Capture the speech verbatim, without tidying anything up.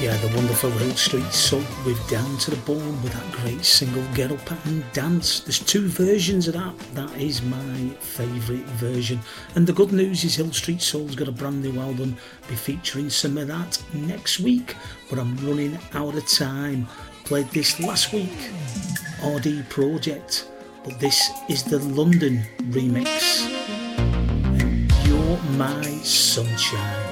Yeah, the wonderful Hill Street Soul with Down to the Bone with that great single Get Up and Dance. There's two versions of that. That is my favourite version. And the good news is Hill Street Soul's got a brand new album. Be featuring some of that next week. But I'm running out of time. Played this last week. R D Project. But this is the London remix. And You're My Sunshine.